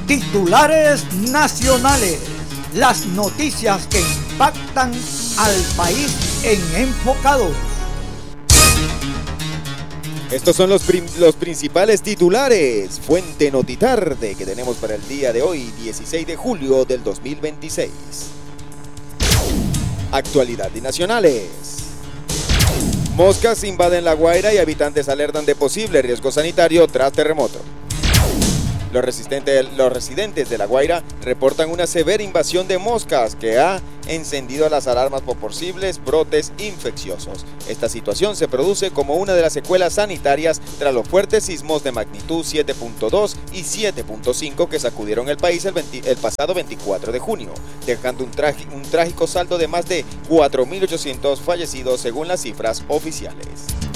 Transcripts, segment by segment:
Titulares nacionales. Las noticias que impactan al país en Enfocados. Estos son los principales titulares. Fuente Notitarde que tenemos para el día de hoy, 16 de julio del 2026. Actualidad y nacionales. Moscas invaden La Guaira y habitantes alertan de posible riesgo sanitario tras terremoto. Los residentes de La Guaira reportan una severa invasión de moscas que ha encendido las alarmas por posibles brotes infecciosos. Esta situación se produce como una de las secuelas sanitarias tras los fuertes sismos de magnitud 7.2 y 7.5 que sacudieron el país el pasado 24 de junio, dejando un trágico saldo de más de 4.800 fallecidos según las cifras oficiales.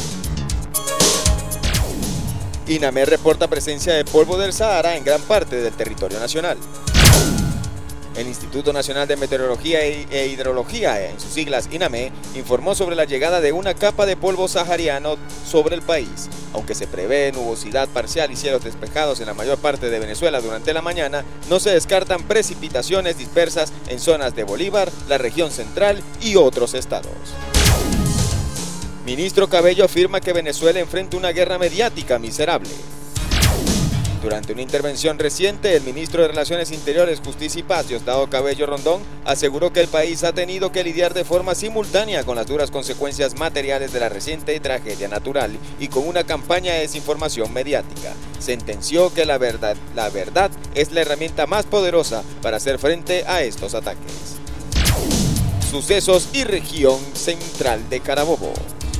INAME reporta presencia de polvo del Sahara en gran parte del territorio nacional. El Instituto Nacional de Meteorología e Hidrología, en sus siglas INAME, informó sobre la llegada de una capa de polvo sahariano sobre el país. Aunque se prevé nubosidad parcial y cielos despejados en la mayor parte de Venezuela durante la mañana, no se descartan precipitaciones dispersas en zonas de Bolívar, la región central y otros estados. Ministro Cabello afirma que Venezuela enfrenta una guerra mediática miserable. Durante una intervención reciente, el ministro de Relaciones Interiores, Justicia y Paz, Diosdado Cabello Rondón, aseguró que el país ha tenido que lidiar de forma simultánea con las duras consecuencias materiales de la reciente tragedia natural y con una campaña de desinformación mediática. Sentenció que la verdad es la herramienta más poderosa para hacer frente a estos ataques. Sucesos y región central de Carabobo.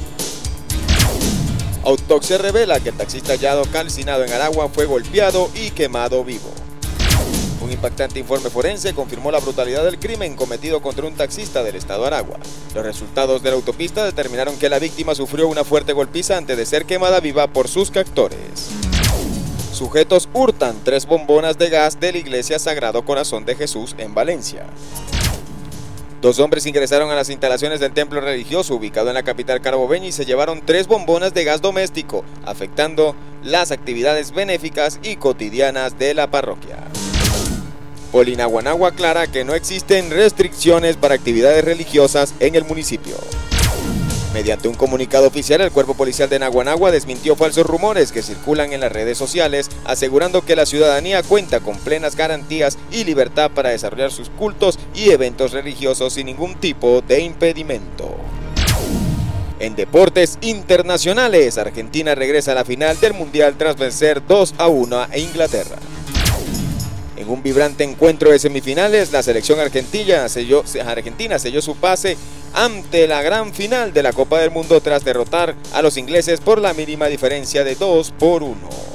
Autopsia revela que el taxista hallado calcinado en Aragua fue golpeado y quemado vivo. Un impactante informe forense confirmó la brutalidad del crimen cometido contra un taxista del estado Aragua. Los resultados de la autopista determinaron que la víctima sufrió una fuerte golpiza antes de ser quemada viva por sus captores. Sujetos hurtan 3 bombonas de gas de la iglesia Sagrado Corazón de Jesús en Valencia. 2 hombres ingresaron a las instalaciones del templo religioso ubicado en la capital carabobeña y se llevaron 3 bombonas de gas doméstico, afectando las actividades benéficas y cotidianas de la parroquia. Polinaguanagua aclara que no existen restricciones para actividades religiosas en el municipio. Mediante un comunicado oficial, el Cuerpo Policial de Naguanagua desmintió falsos rumores que circulan en las redes sociales, asegurando que la ciudadanía cuenta con plenas garantías y libertad para desarrollar sus cultos y eventos religiosos sin ningún tipo de impedimento. En deportes internacionales, Argentina regresa a la final del Mundial tras vencer 2-1 a Inglaterra. En un vibrante encuentro de semifinales, la selección argentina selló su pase ante la gran final de la Copa del Mundo tras derrotar a los ingleses por la mínima diferencia de 2-1.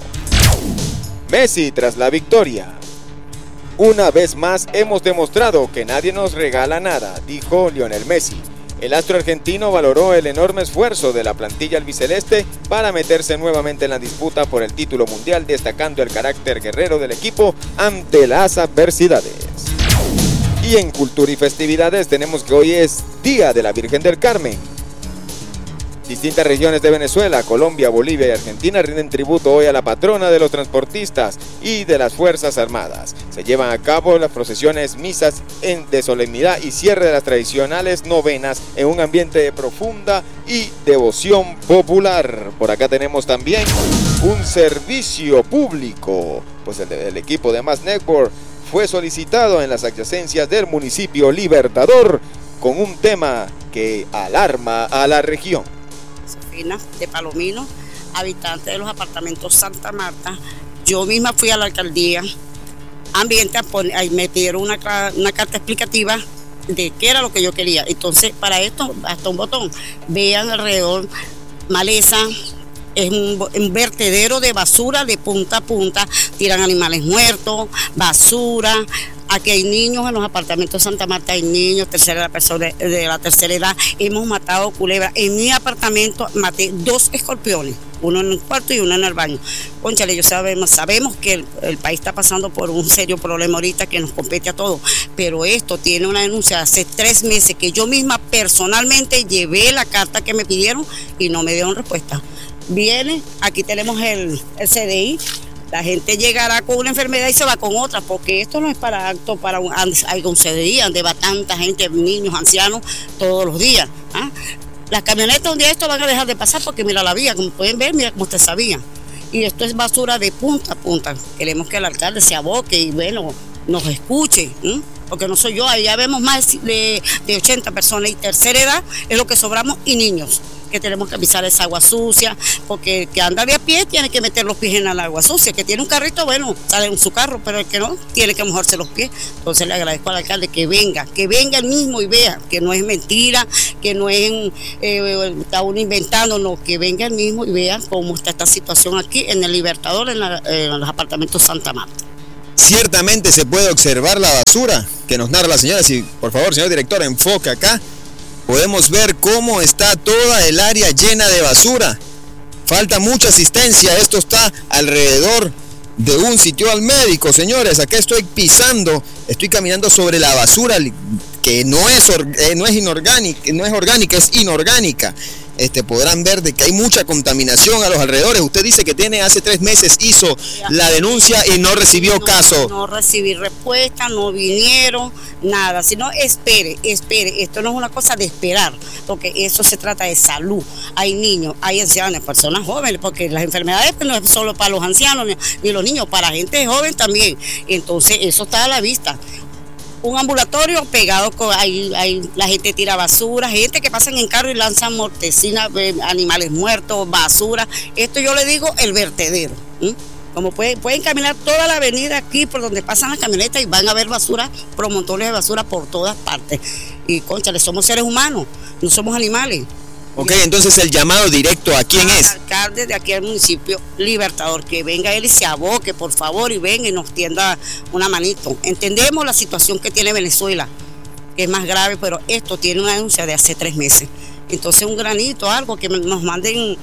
Messi tras la victoria. Una vez más hemos demostrado que nadie nos regala nada, dijo Lionel Messi. El astro argentino valoró el enorme esfuerzo de la plantilla albiceleste para meterse nuevamente en la disputa por el título mundial, destacando el carácter guerrero del equipo ante las adversidades. Y en cultura y festividades tenemos que hoy es Día de la Virgen del Carmen. Distintas regiones de Venezuela, Colombia, Bolivia y Argentina rinden tributo hoy a la patrona de los transportistas y de las Fuerzas Armadas. Se llevan a cabo las procesiones, misas de solemnidad y cierre de las tradicionales novenas en un ambiente de profunda y devoción popular. Por acá tenemos también un servicio público, pues el equipo de Más Network fue solicitado en las adyacencias del municipio Libertador con un tema que alarma a la región. Sofina de Palomino, habitante de los apartamentos Santa Marta. Yo misma fui a la alcaldía ambiente, ahí me pidieron una carta explicativa de qué era lo que yo quería. Entonces, para esto, hasta un botón, vean alrededor, maleza, es un vertedero de basura de punta a punta, tiran animales muertos, basura. Aquí hay niños en los apartamentos de Santa Marta, hay niños, de la tercera edad. Hemos matado culebras. En mi apartamento maté 2 escorpiones, uno en el cuarto y uno en el baño. Cónchale, sabemos que el país está pasando por un serio problema ahorita que nos compete a todos, pero esto tiene una denuncia hace 3 meses que yo misma personalmente llevé la carta que me pidieron y no me dieron respuesta. Viene, aquí tenemos el CDI, La gente llegará con una enfermedad y se va con otra, porque esto no es para acto, para algo un CDI, donde va tanta gente, niños, ancianos, todos los días. ¿Ah? Las camionetas un día esto van a dejar de pasar porque mira la vía, como pueden ver, mira cómo ustedes sabían. Y esto es basura de punta a punta. Queremos que el alcalde se aboque y bueno, nos escuche, ¿eh? Porque no soy yo, ahí ya vemos más de 80 personas y tercera edad es lo que sobramos y niños, que tenemos que pisar esa agua sucia, porque el que anda de a pie tiene que meter los pies en el agua sucia, el que tiene un carrito, bueno, sale en su carro, pero el que no, tiene que mojarse los pies. Entonces le agradezco al alcalde que venga él mismo y vea que no es mentira, que no es está uno inventando, no, que venga él mismo y vea cómo está esta situación aquí en el Libertador, en los apartamentos Santa Marta. Ciertamente se puede observar la basura que nos narra la señora. Si por favor, señor director, enfoque acá. Podemos ver cómo está toda el área llena de basura. Falta mucha asistencia. Esto está alrededor de un sitio al médico, señores. Acá estoy pisando, estoy caminando sobre la basura que no es orgánica, es inorgánica. Podrán ver de que hay mucha contaminación a los alrededores. Usted dice que hace 3 meses hizo la denuncia y no recibió caso. No recibí respuesta, no vinieron, nada. Sino espere. Esto no es una cosa de esperar, porque eso se trata de salud. Hay niños, hay ancianos, personas jóvenes, porque las enfermedades no es solo para los ancianos ni los niños, para gente joven también. Entonces eso está a la vista. Un ambulatorio pegado con ahí la gente tira basura, gente que pasan en carro y lanzan mortecinas, animales muertos, basura. Esto yo le digo el vertedero. Como pueden caminar toda la avenida aquí por donde pasan las camionetas y van a ver basura, montones de basura por todas partes. Y cónchale, somos seres humanos, no somos animales. Ok, entonces el llamado directo, ¿a quién es? Al alcalde de aquí del municipio Libertador, que venga él y se aboque, por favor, y venga y nos tienda una manito. Entendemos la situación que tiene Venezuela, que es más grave, pero esto tiene una denuncia de hace 3 meses. Entonces un granito, algo que nos manden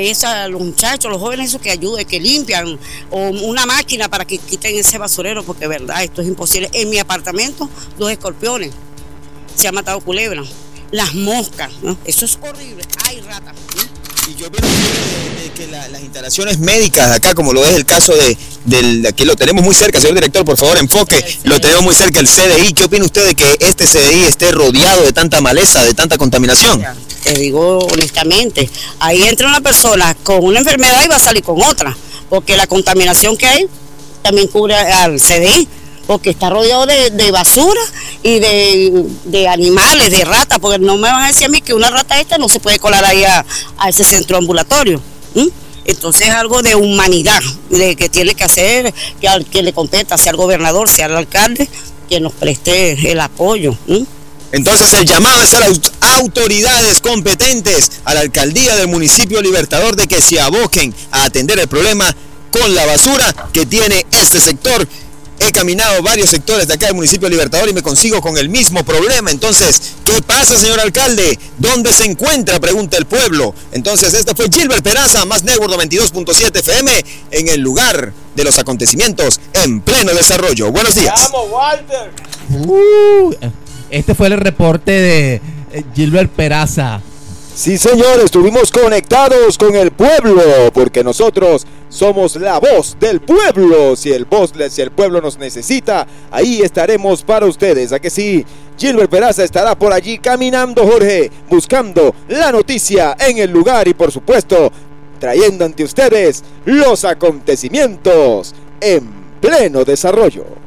los muchachos, los jóvenes, esos que ayuden, que limpian, o una máquina para que quiten ese basurero, porque verdad, esto es imposible. En mi apartamento, 2 escorpiones, se ha matado culebra. Las moscas, ¿no? Eso es horrible, hay ratas, ¿no? Y yo opino que las instalaciones médicas acá, como lo es el caso aquí lo tenemos muy cerca, señor director, por favor enfoque, lo tenemos muy cerca, el CDI. ¿Qué opina usted de que este CDI esté rodeado de tanta maleza, de tanta contaminación? Te digo honestamente, ahí entra una persona con una enfermedad y va a salir con otra, porque la contaminación que hay también cubre al CDI, porque está rodeado de basura y de animales, de ratas, porque no me van a decir a mí que una rata esta no se puede colar ahí a ese centro ambulatorio. Entonces es algo de humanidad, de que tiene que hacer, que le competa, sea el gobernador, sea el alcalde, que nos preste el apoyo. Entonces el llamado es a las autoridades competentes, a la alcaldía del municipio Libertador, de que se aboquen a atender el problema con la basura que tiene este sector. He caminado varios sectores de acá del municipio Libertador y me consigo con el mismo problema. Entonces, ¿qué pasa, señor alcalde? ¿Dónde se encuentra? Pregunta el pueblo. Entonces, este fue Gilbert Peraza, Más Network 92.7 FM, en el lugar de los acontecimientos en pleno desarrollo. Buenos días. ¡Vamos, Walter! Este fue el reporte de Gilbert Peraza. Sí, señor, estuvimos conectados con el pueblo, porque nosotros somos la voz del pueblo. Si el pueblo nos necesita, ahí estaremos para ustedes. ¿A que sí? Gilbert Peraza estará por allí caminando, Jorge, buscando la noticia en el lugar y, por supuesto, trayendo ante ustedes los acontecimientos en pleno desarrollo.